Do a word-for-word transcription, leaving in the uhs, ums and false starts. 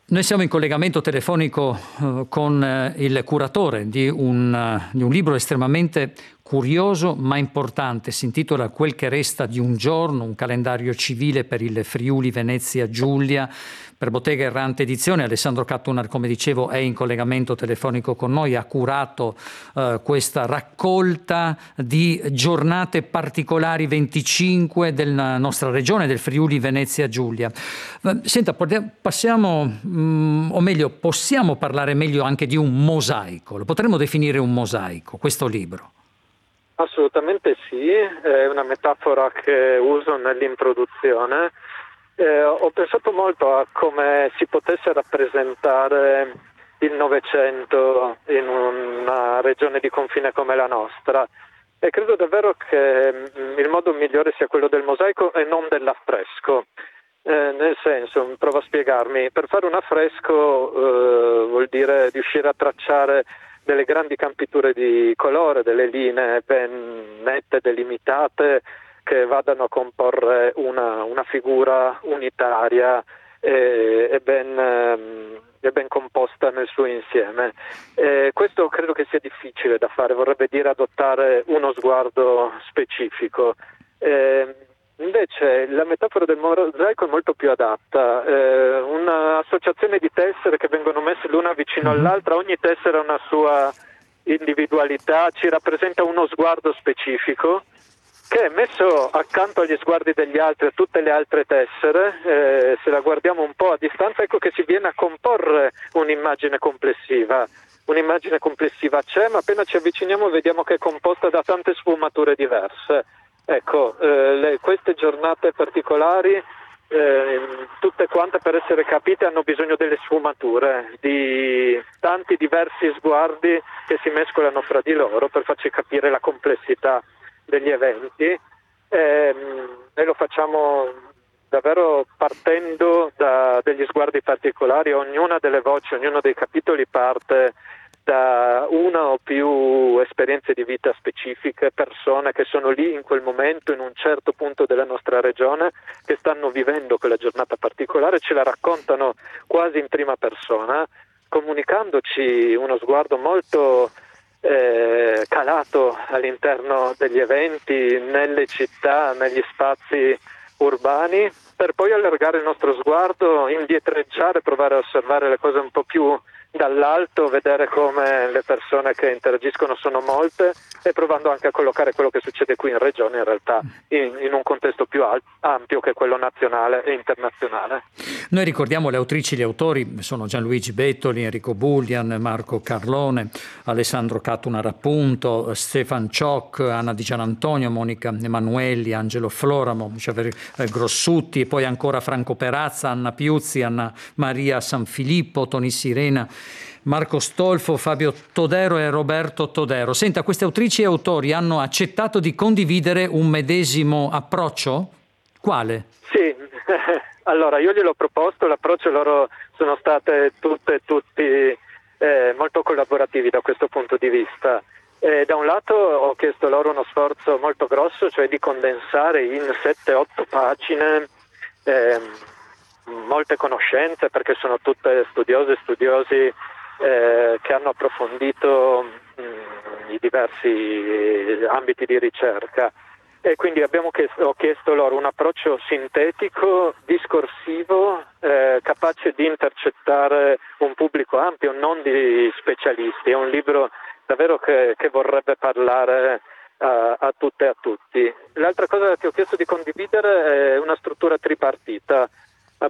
Noi siamo in collegamento telefonico eh, con eh, il curatore di un, eh, di un libro estremamente curioso ma importante. Si intitola Quel che resta di un giorno, un calendario civile per il Friuli Venezia Giulia, per Bottega Errante Edizione. Alessandro Cattunar, come dicevo, è in collegamento telefonico con noi, ha curato eh, questa raccolta di giornate particolari venticinque della nostra regione, del Friuli Venezia Giulia. Senta, passiamo, mh, o meglio, possiamo parlare meglio anche di un mosaico. Lo potremmo definire un mosaico, questo libro? Assolutamente sì, è una metafora che uso nell'introduzione. Eh, ho pensato molto a come si potesse rappresentare il Novecento in una regione di confine come la nostra, e credo davvero che il modo migliore sia quello del mosaico e non dell'affresco. Eh, nel senso, provo a spiegarmi, per fare un affresco eh, vuol dire riuscire a tracciare delle grandi campiture di colore, delle linee ben nette, delimitate, che vadano a comporre una, una figura unitaria e, e, ben, e ben composta nel suo insieme. E questo credo che sia difficile da fare, vorrebbe dire adottare uno sguardo specifico. E, Invece la metafora del mosaico è molto più adatta, eh, un'associazione di tessere che vengono messe l'una vicino all'altra, ogni tessera ha una sua individualità, ci rappresenta uno sguardo specifico che, messo accanto agli sguardi degli altri e a tutte le altre tessere, eh, se la guardiamo un po' a distanza, ecco che si viene a comporre un'immagine complessiva. Un'immagine complessiva c'è, ma appena ci avviciniamo vediamo che è composta da tante sfumature diverse. Ecco, eh, le, queste giornate particolari, eh, tutte quante per essere capite, hanno bisogno delle sfumature, di tanti diversi sguardi che si mescolano fra di loro per farci capire la complessità degli eventi, eh, e lo facciamo davvero partendo da degli sguardi particolari. Ognuna delle voci, ognuno dei capitoli parte da una o più esperienze di vita specifiche, persone che sono lì in quel momento, in un certo punto della nostra regione, che stanno vivendo quella giornata particolare, ce la raccontano quasi in prima persona, comunicandoci uno sguardo molto eh, calato all'interno degli eventi, nelle città, negli spazi urbani, per poi allargare il nostro sguardo, indietreggiare, provare a osservare le cose un po' più dall'alto, vedere come le persone che interagiscono sono molte, e provando anche a collocare quello che succede qui in regione in realtà in, in un contesto più al- ampio che quello nazionale e internazionale. Noi ricordiamo le autrici e gli autori, sono Gianluigi Bettoli, Enrico Bullian, Marco Carlone, Alessandro Cattunar appunto, Stefan Ciocc, Anna Di Gianantonio, Monica Emanuelli, Angelo Floramo, Xavier Grossutti, e poi ancora Franco Perazza, Anna Piuzzi, Anna Maria Sanfilippo, Toni Sirena, Marco Stolfo, Fabio Todero e Roberto Todero. Senta, queste autrici e autori hanno accettato di condividere un medesimo approccio? Quale? Sì, allora io gliel'ho proposto, l'approccio loro sono state tutte e tutti eh, molto collaborativi da questo punto di vista. Eh, da un lato ho chiesto loro uno sforzo molto grosso, cioè di condensare in sette otto pagine eh, molte conoscenze, perché sono tutte studiose e studiosi eh, che hanno approfondito mh, i diversi ambiti di ricerca. E quindi abbiamo chiesto, ho chiesto loro un approccio sintetico, discorsivo, eh, capace di intercettare un pubblico ampio, non di specialisti. È un libro davvero che, che vorrebbe parlare a, a tutte e a tutti. L'altra cosa che ho chiesto di condividere è una struttura tripartita,